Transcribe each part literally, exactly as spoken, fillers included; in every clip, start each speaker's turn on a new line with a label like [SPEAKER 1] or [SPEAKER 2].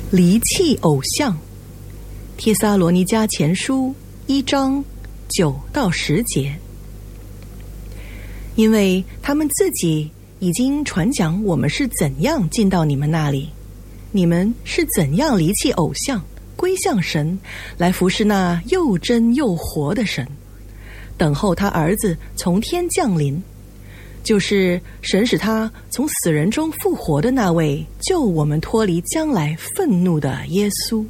[SPEAKER 1] 离弃偶像。帖撒罗尼迦前书一章九到十节。因为他们自己已经传讲我们是怎样进到你们那里，你们是怎样离弃偶像，归向神，来服侍那又真又活的神，等候他儿子从天降临，就是神使他从死人中复活的那位，救我们脱离将来愤怒的耶稣。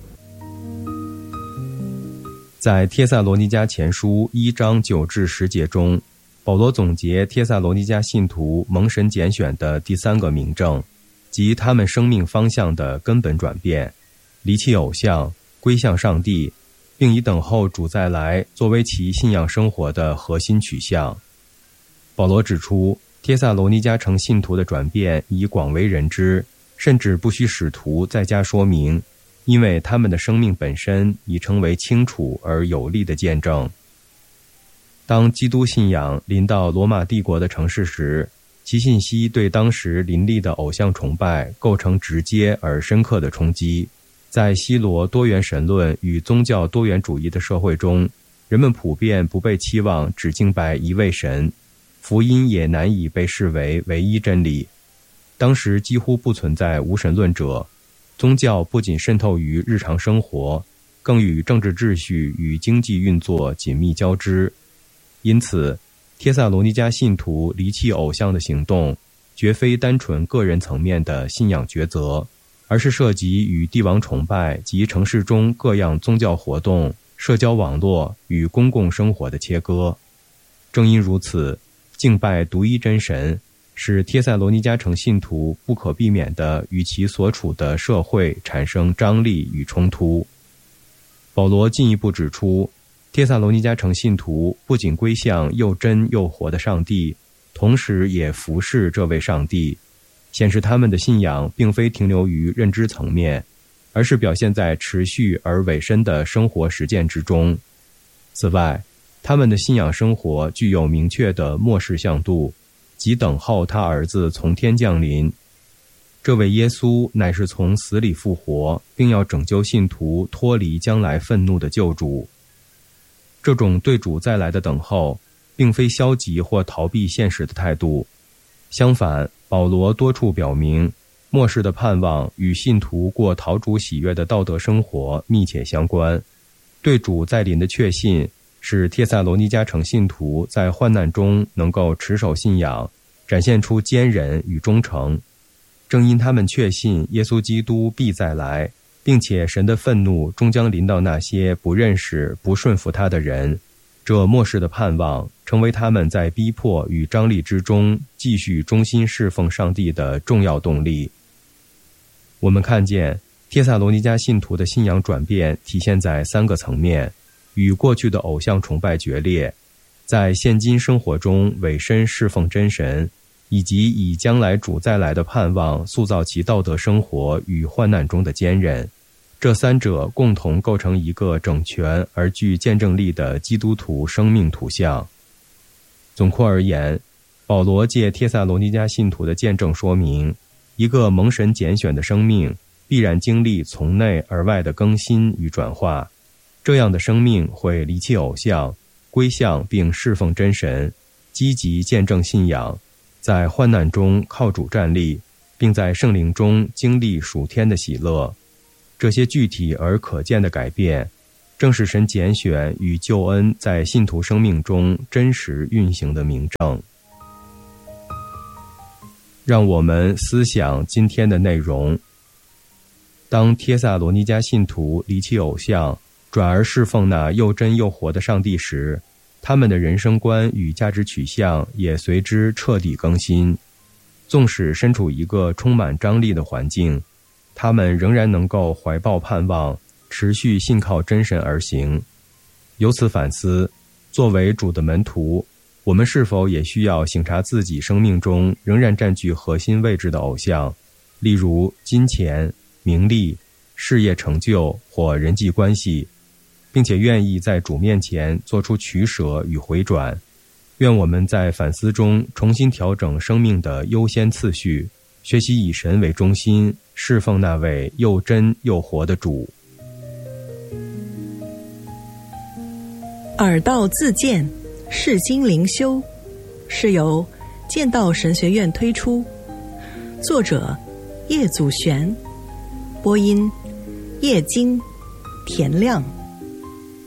[SPEAKER 2] 在帖撒罗尼迦前书一章九至十节中，保罗总结帖撒罗尼迦信徒蒙神拣选的第三个明证，即他们生命方向的根本转变，离弃偶像，归向上帝，并以等候主再来作为其信仰生活的核心取向。保罗指出，帖撒罗尼迦城信徒的转变已广为人知，甚至不需使徒再加说明，因为他们的生命本身已成为清楚而有力的见证。当基督信仰临到罗马帝国的城市时，其信息对当时林立的偶像崇拜构成直接而深刻的冲击。在希罗多元神论与宗教多元主义的社会中，人们普遍不被期望只敬拜一位神，福音也难以被视为唯一真理。当时几乎不存在无神论者，宗教不仅渗透于日常生活，更与政治秩序与经济运作紧密交织。因此，帖撒罗尼迦信徒离弃偶像的行动，绝非单纯个人层面的信仰抉择，而是涉及与帝王崇拜及城市中各样宗教活动、社交网络与公共生活的切割。正因如此，敬拜独一真神，使帖撒罗尼迦城信徒不可避免地与其所处的社会产生张力与冲突。保罗进一步指出，帖撒罗尼迦城信徒不仅归向又真又活的上帝，同时也服侍这位上帝，显示他们的信仰并非停留于认知层面，而是表现在持续而委身的生活实践之中。此外，他们的信仰生活具有明确的末世向度，即等候他儿子从天降临。这位耶稣乃是从死里复活，并要拯救信徒脱离将来愤怒的救主。这种对主再来的等候，并非消极或逃避现实的态度。相反，保罗多处表明，末世的盼望与信徒过讨主喜悦的道德生活密切相关。对主再临的确信，使帖撒罗尼迦城信徒在患难中能够持守信仰，展现出坚忍与忠诚。正因他们确信耶稣基督必再来，并且神的愤怒终将临到那些不认识、不顺服他的人，这末世的盼望成为他们在逼迫与张力之中继续忠心侍奉上帝的重要动力。我们看见帖撒罗尼迦信徒的信仰转变体现在三个层面：与过去的偶像崇拜决裂，在现今生活中委身侍奉真神，以及以将来主再来的盼望塑造其道德生活与患难中的坚韧。这三者共同构成一个整全而具见证力的基督徒生命图像。总括而言，保罗借帖撒罗尼迦信徒的见证说明，一个蒙神拣选的生命必然经历从内而外的更新与转化。这样的生命会离弃偶像，归向并侍奉真神，积极见证信仰，在患难中靠主站立，并在圣灵中经历属天的喜乐。这些具体而可见的改变，正是神拣选与救恩在信徒生命中真实运行的明证。让我们思想今天的内容。当帖撒罗尼迦信徒离弃偶像，转而侍奉那又真又活的上帝时，他们的人生观与价值取向也随之彻底更新。纵使身处一个充满张力的环境，他们仍然能够怀抱盼望，持续信靠真神而行。由此反思，作为主的门徒，我们是否也需要省察自己生命中仍然占据核心位置的偶像，例如金钱、名利、事业成就或人际关系，并且愿意在主面前做出取舍与回转。愿我们在反思中重新调整生命的优先次序， 学习以神为中心，侍奉那位又真又活的主。
[SPEAKER 1] 耳道自荐，释经灵修，是由剑道神学院推出，作者叶祖璇，播音叶金、田亮。